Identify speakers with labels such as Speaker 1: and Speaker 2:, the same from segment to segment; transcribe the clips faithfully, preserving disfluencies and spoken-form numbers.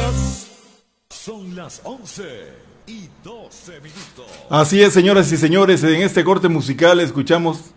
Speaker 1: horas. Son las once y doce minutos.
Speaker 2: Así es, señoras y señores, en este corte musical escuchamos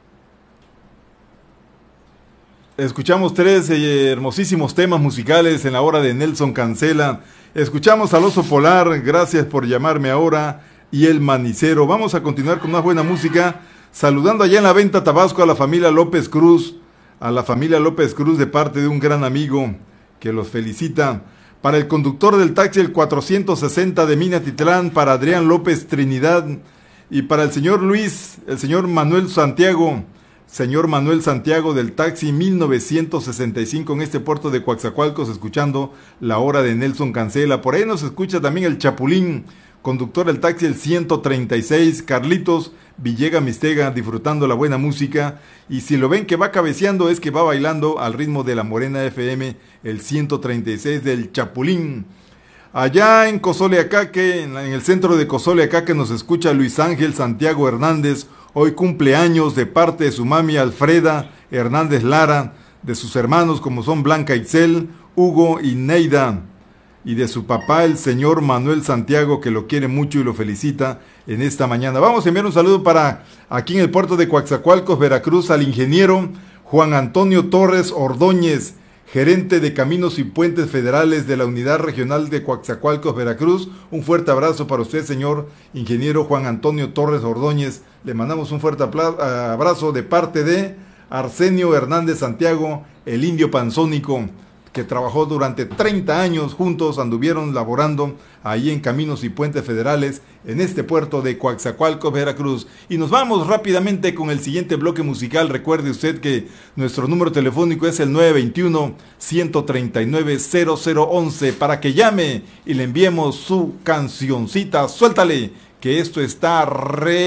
Speaker 2: escuchamos tres eh, hermosísimos temas musicales en la hora de Nelson Cancela. Escuchamos al Oso Polar, Gracias por llamarme ahora, y El Manicero. Vamos a continuar con una buena música, saludando allá en la Venta Tabasco a la familia López Cruz, a la familia López Cruz de parte de un gran amigo que los felicita. Para el conductor del taxi el cuatrocientos sesenta de Minatitlán, para Adrián López Trinidad, y para el señor Luis, el señor Manuel Santiago, señor Manuel Santiago del taxi mil novecientos sesenta y cinco en este puerto de Coatzacoalcos, escuchando la hora de Nelson Cancela. Por ahí nos escucha también el Chapulín, conductor del taxi el ciento treinta y seis, Carlitos Villega Mistega, disfrutando la buena música, y si lo ven que va cabeceando es que va bailando al ritmo de la Morena F M, el ciento treinta y seis del Chapulín. Allá en Cozoleacaque, en el centro de Cozoleacaque, nos escucha Luis Ángel Santiago Hernández, hoy cumpleaños, de parte de su mami Alfreda Hernández Lara, de sus hermanos como son Blanca Itzel, Hugo y Neida, y de su papá el señor Manuel Santiago, que lo quiere mucho y lo felicita en esta mañana. Vamos a enviar un saludo para aquí en el puerto de Coatzacoalcos, Veracruz, al ingeniero Juan Antonio Torres Ordóñez, gerente de Caminos y Puentes Federales de la Unidad Regional de Coatzacoalcos, Veracruz. Un fuerte abrazo para usted, señor ingeniero Juan Antonio Torres Ordóñez. Le mandamos un fuerte abrazo de parte de Arsenio Hernández Santiago, el indio panzónico, que trabajó durante treinta años juntos, anduvieron laborando ahí en Caminos y Puentes Federales, en este puerto de Coatzacoalcos, Veracruz. Y nos vamos rápidamente con el siguiente bloque musical. Recuerde usted que nuestro número telefónico es el nueve dos uno, uno tres nueve, cero cero once, para que llame y le enviemos su cancioncita. Suéltale, que esto está re...